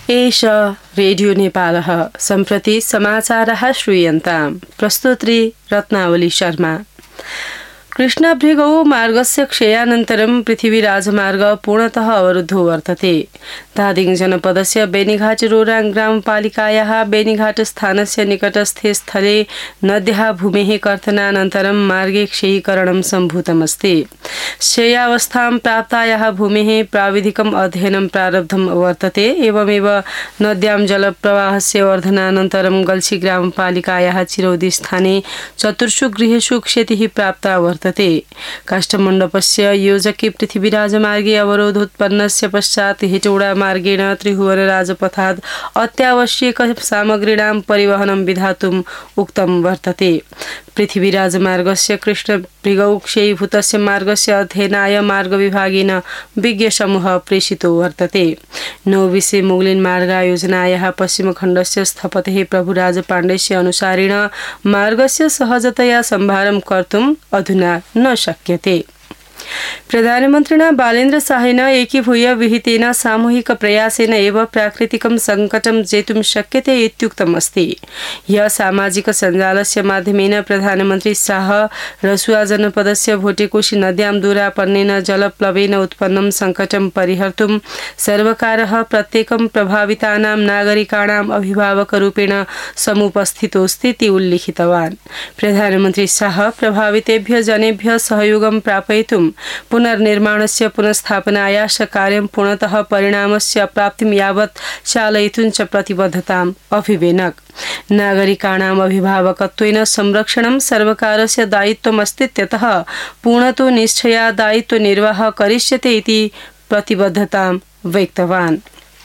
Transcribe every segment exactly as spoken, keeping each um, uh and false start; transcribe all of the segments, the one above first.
एष रेडियो नेपालः सम्प्रति समाचारः श्रूयन्ताम्। प्रस्तुत्री रत्नावली शर्मा। कृष्णाभृगौ मार्गस्य क्षयानन्तरं पृथ्वीराजमार्ग पूर्णतः अवरुद्धो वर्तते। धादिङ जनपदस्य बेनीघाट रोराङ ग्रामपालिकायाः बेनीघाट स्थानस्य निकटस्थे स्थले नद्याः भूमेः कर्तनानन्तरं मार्गे क्षयीकरणं सम्भूतमस्ति। क्षयावस्थां प्राप्तायाः भूमेः प्राविधिकम् अध्ययनं प्रारब्धं वर्तते। एवमेव नद्यां जलप्रवाहस्य वर्धनानन्तरं गल्छी ग्रामपालिकायाः चिरौदी स्थाने चतुर्षु गृहेषु क्षतिः प्राप्ता वर्तते। काष्ठमण्डपस्य योजके पृथ्वीराजमार्गे अवरोधोत्पन्नस्य पश्चात् हेटौडा मार्गेण त्रिभुवन राजपथात् अत्यावश्यक सामग्रीणां परिवहनं विधातुम् उक्तं वर्तते। पृथ्वीराजमार्गस्य कृष्णभृगौ क्षयीभूतस्य मार्गस्य अध्ययनाय मार्गविभागेन विज्ञसमूहः प्रेषितो वर्तते। नौविसे मोगलिन मार्गायोजनायाः पश्चिमखण्डस्य स्थपतेः प्रभुराज पाण्डेस्य अनुसारेण मार्गस्य सहजतया सम्भारं कर्तुम् अधुना न शक्यते। प्रधानमन्त्रिणा बालेन्द्र शाहेन एकीभूय विहितेन सामूहिक प्रयासेन एव प्राकृतिकं सङ्कटं जेतुं शक्यते इत्युक्तम् अस्ति। ह्यः सामाजिक सञ्जालस्य माध्यमेन प्रधानमन्त्री शाह रसुआ जनपदस्य भोटेकोशी नद्यां दूरापन्नेन जलप्लवेन उत्पन्नं सङ्कटं परिहर्तुं सर्वकारः प्रत्येकं प्रभावितानां नागरिकाणाम् अभिभावकरूपेण समुपस्थितोऽस्ति इति उल्लिखितवान्। प्रधानमन्त्री शाह प्रभावितेभ्यः जनेभ्यः सहयोगं प्रापयितुं पुनर्निर्माणस्य पुनस्थापनाया च कार्यं पूर्णतः परिणामस्य प्राप्तिं यावत् चालयितुं च प्रतिबद्धताम् अभिवेनक। नागरिकाणाम् अभिभावकत्वेन संरक्षणं सर्वकारस्य दायित्वमस्तीत्यतः पूर्णतो निश्चया दायित्वनिर्वाहः करिष्यते इति प्रतिबद्धतां व्यक्तवान्।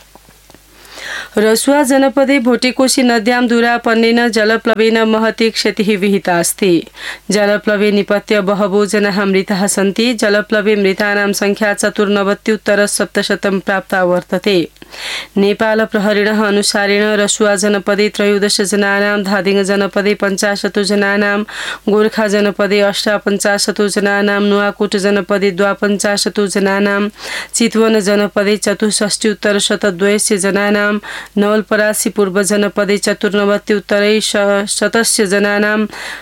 रसुआ जनपदे भोटेकोशी नद्यां दूरापन्नेन जलप्लवेन महती क्षतिः विहिता अस्ति। जलप्लवे निपत्य बहवो जनाः मृताः सन्ति। जलप्लवे मृतानां संख्या चतुर्नवत्युत्तर सप्तशतं प्राप्ता वर्तते। नेपाल प्रहरिणः अनुसारेण रसुआ जनपदे त्रयोदश जनानां, धादिङ जनपदे पञ्चाशत् जनानां, गोर्खा जनपदे अष्टापञ्चाशत् जनानां, नुवाकोट जनपदे द्वापञ्चाशत् जनानां, चितवन जनपदे चतुष्षष्टियुत्तर शतद्वयस्य जनानां, नवलपरासी पूर्व जनपदे चतुर्नवत्युत्तरै शतस्य जनानां,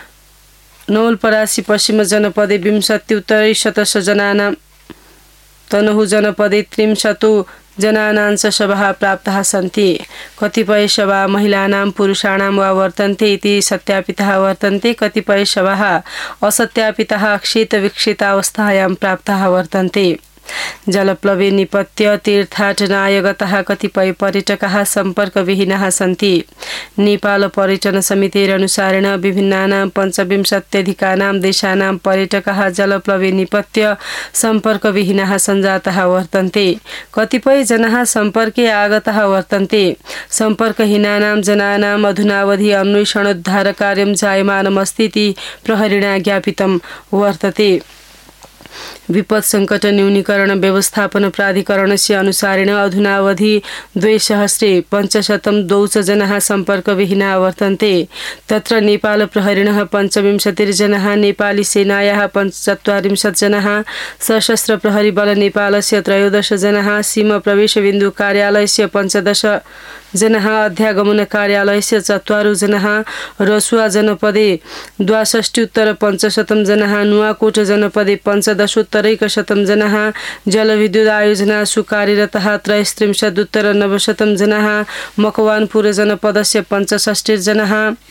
नवलपरासी पश्चिम जनपदे विंशत्युत्तरै शतस्य जनानां, तनहु जनपदे त्रिंशत् जनानां च शवः प्राप्ताः सन्ति। कतिपय शवाः महिलानां पुरुषाणां वा वर्तन्ते इति सत्यापिताः वर्तन्ते। कतिपय शवाः असत्यापिताः क्षेतविक्षेतावस्थायां प्राप्ताः वर्तन्ते। जलप्लवे निपत्य तीर्थाटनाय गताः कतिपय पर्यटकाः सम्पर्कविहीनाः सन्ति। नेपाल पर्यटन समितेरनुसारेण विभिन्नानां पञ्चविंशत्यधिकानां देशानां पर्यटकाः जलप्लवे निपत्य सम्पर्कविहीनाः सञ्जाताः वर्तन्ते। कतिपय जनाः सम्पर्के आगताः वर्तन्ते। सम्पर्कहीनानां जनानाम् अधुनावधि अन्वेषणोद्धारकार्यं जायमानमस्ति इति प्रहरिणा ज्ञापितं वर्तते। विपत् संकट न्यूनीकरण व्यवस्थापन प्राधिकरणस्य अनुसारेण अधुनावधि द्विसहस्रे पञ्चशतं द्वौ जनाः सम्पर्कविहीनाः वर्तन्ते। तत्र नेपाल प्रहरिणः पञ्चविंशतिर्जनाः, नेपाली सेनायाः पञ्चचत्वारिंशत् जनाः, सशस्त्र प्रहरी बल नेपालस्य त्रयोदश जनाः, सीमा प्रवेश बिन्दु कार्यालयस्य पञ्चदश जनाः, अध्यागमन कार्यालयस्य चत्वारो जनाः, रसुआ जनपदे द्वाषष्टियुत्तर पञ्चशतं जनाः, नुवाकोट जनपदे पञ्चदशोत्तरैकशतं जनाः, जलविद्युत आयोजनासु कार्यरताः त्रयस्त्रिंशदुत्तर नवशतं जनाः, मकवानपुर जनपदस्य पञ्चषष्टिर्जनाः,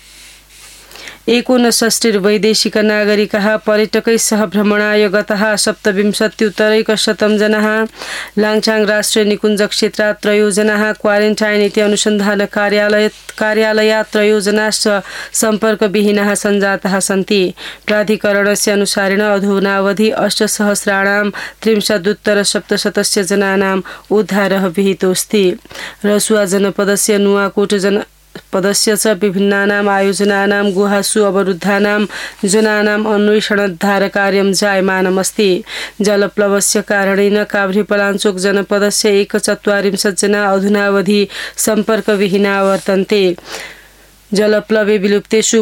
एकोनषष्टिर्वैदेशिक नागरिकाः, पर्यटकै सह भ्रमणाय गताः सप्तविंशत्युत्तरैकशतं जनाः, लाङचाङ राष्ट्रिय निकुञ्ज क्षेत्रात् त्रयो जनाः, क्वारेन्टाइन इति अनुसन्धान कार्यालय कार्यालयात् त्रयो जनाश्च सम्पर्कविहीनाः सञ्जाताः सन्ति। प्राधिकरणस्य अनुसारेण अधुनावधि अष्टसहस्राणां त्रिंशदुत्तर सप्तशतस्य जनानाम् उद्धारः विहितोऽस्ति। रसुआ जनपदस्य नुवाकोट जन पदस्य च विभिन्नानाम् आयोजनानां गुहासु अवरुद्धानां जनानाम् अन्वेषणोद्धारकार्यं जायमानमस्ति। जलप्लवस्य कारणेन काभ्रेपलाञ्चोक जनपदस्य एकचत्वारिंशत् जना अधुनावधि सम्पर्कविहीनाः वर्तन्ते। जलप्लवे विलुप्तेषु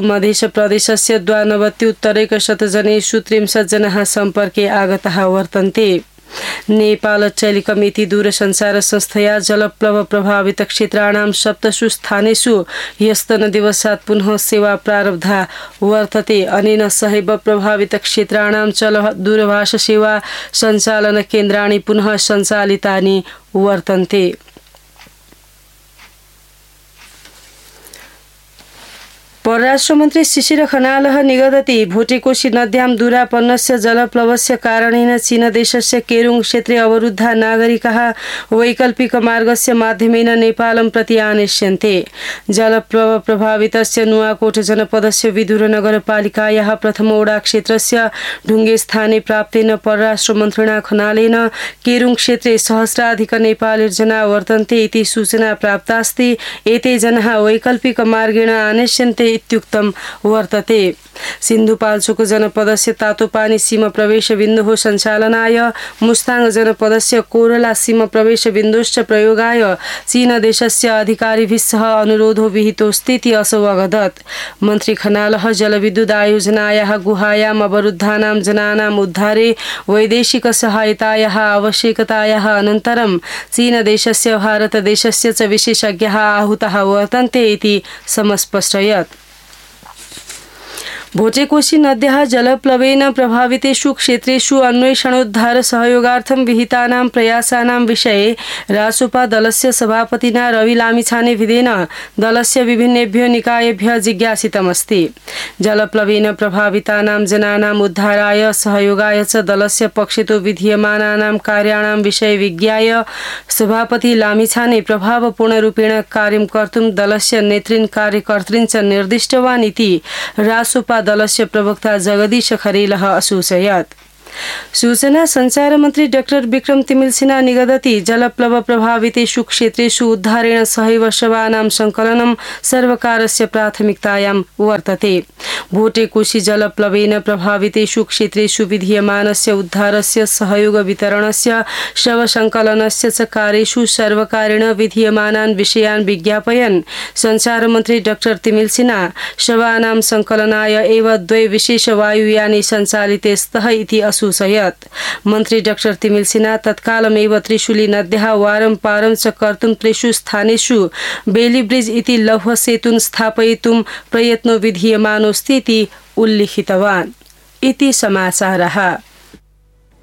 मध्यप्रदेशस्य द्वानवत्युत्तरैकशतजनेषु त्रिंशत् जनाः सम्पर्के आगताः वर्तन्ते। नेपाल टेलिकम इति दूरसञ्चार संस्थया जलप्लव प्रभावित क्षेत्राणां सप्तसु स्थानेषु ह्यस्तनदिवसात् पुनः सेवा प्रारब्धा वर्तते। अनेन सहैव प्रभावित क्षेत्राणां चल दूरभाषसेवा सञ्चालन केन्द्राणि पुनः सञ्चालितानि वर्तन्ते। परराष्ट्रमन्त्री शिशिर खनालः निगदति भोटेकोशी नद्यां दूरापन्नस्य जलप्लवस्य कारणेन चीनदेशस्य केरुङ क्षेत्रे अवरुद्धा नागरिकाः वैकल्पिकमार्गस्य माध्यमेन नेपालं प्रति आनेष्यन्ते। जलप्लव प्रभावितस्य नुवाकोट जनपदस्य विदुर नगरपालिकायाः प्रथमवडा क्षेत्रस्य ढुङ्गे स्थाने प्राप्तेन परराष्ट्रमन्त्रिणा खनालेन केरुङ क्षेत्रे सहस्राधिक नेपाली जना वर्तन्ते इति सूचना प्राप्तास्ति। एते जनाः वैकल्पिकमार्गेण आनेष्यन्ते इत्युक्तं वर्तते। सिन्धुपाल्चोक जनपदस्य तातोपानी सीमा प्रवेश बिन्दुः सञ्चालनाय मुस्ताङ जनपदस्य कोरला सीमा प्रवेश बिन्दुश्च प्रयोगाय चीनदेशस्य अधिकारिभिः सह अनुरोधो विहितोऽस्ति इति असौ अवदत्। मन्त्री खनालः जलविद्युत् आयोजनायाः गुहायाम् अवरुद्धानां जनानाम् उद्धारे वैदेशिक सहायतायाः आवश्यकतायाः अनन्तरं चीनदेशस्य भारतदेशस्य च विशेषज्ञाः आहूताः वर्तन्ते इति समस्पष्टयत्। भोटेकोशी नद्याः जलप्लवेन प्रभावितेषु क्षेत्रेषु अन्वेषणोद्धार सहयोगार्थं विहितानां प्रयासानां विषये रासोपा दलस्य सभापतिना रवि लामिछानेविदेन दलस्य विभिन्नेभ्यो निकायेभ्यः जिज्ञासितमस्ति। जलप्लवेन प्रभावितानां जनानाम् उद्धाराय सहयोगाय च दलस्य पक्षतो विधीयमानानां कार्याणां विषये विज्ञाय सभापति लामिछाने प्रभावपूर्णरूपेण कार्यं कर्तुं दलस्य नेतृन् कार्यकर्तॄन् च निर्दिष्टवान् इति रासोपा दलस्य प्रवक्ता जगदीश खरेलः असूचयत्। सूचना संचार मन्त्री डाक्टर विक्रम तिमिल सिन्हा निगदति जलप्लव प्रभावितेषु क्षेत्रेषु उद्धारेण सहैव शवानां सङ्कलनं सर्वकारस्य प्राथमिकतायां वर्तते। भोटेकोशी जलप्लवेन प्रभावितेषु क्षेत्रेषु विधीयमानस्य उद्धारस्य सहयोग वितरणस्य शवसङ्कलनस्य च कार्येषु सर्वकारेण विधीयमानान् विषयान् विज्ञापयन् संचार मन्त्री डाक्टर तिमिल सिन्हा शवानां सङ्कलनाय एव द्वे विशेष वायुयाने सञ्चालिते स्तः इति सूचयत्। मन्त्री डाक्टर तिमिल सिन्हा तत्कालमेव त्रिशूली नद्याः वारं पारं च कर्तुं त्रिषु स्थानेषु बेली ब्रिज इति लौह सेतुं स्थापयितुं प्रयत्नो विधीयमानोऽस्ति इति उल्लिखितवान्। इति समाचारः।